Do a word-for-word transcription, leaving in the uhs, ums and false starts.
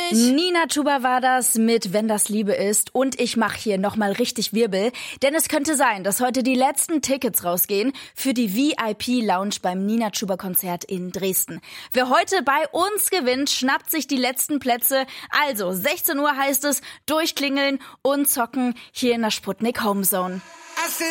Nina Chuba war das mit Wenn das Liebe ist. Und ich mache hier nochmal richtig Wirbel. Denn es könnte sein, dass heute die letzten Tickets rausgehen für die V I P-Lounge beim Nina Chuba-Konzert in Dresden. Wer heute bei uns gewinnt, schnappt sich die letzten Plätze. Also, sechzehn Uhr heißt es, durchklingeln und zocken hier in der Sputnik Homezone.